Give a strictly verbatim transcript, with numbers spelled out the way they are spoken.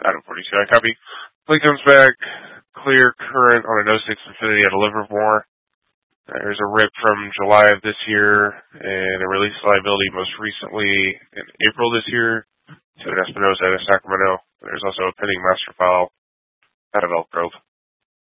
Adam forty-two, I copy. Plate comes back clear current on an oh six Infiniti out of Livermore. There's a R I P from July of this year and a release liability most recently in April this year to an Espinosa out of Sacramento. There's also a pending master file out of Elk Grove.